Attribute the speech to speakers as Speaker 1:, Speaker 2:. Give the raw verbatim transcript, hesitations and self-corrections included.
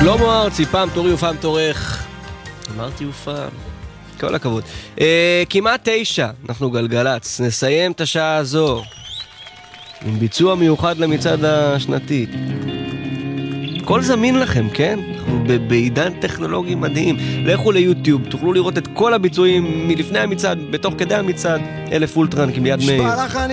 Speaker 1: שלמה ארצי, פעם תורי ופעם תורך. אמרתי ופעם. כל הכבוד. אה, כמעט תשע, אנחנו גלגלץ. נסיים את השעה הזו עם ביצוע מיוחד למצעד השנתי. הכל זמין לכם, כן? אנחנו בעידן טכנולוגי מדהים. לכו ליוטיוב, תוכלו לראות את כל הביצועים מלפני המצעד, בתוך כדי המצעד. אלף אולטרן, כמיד מאיר.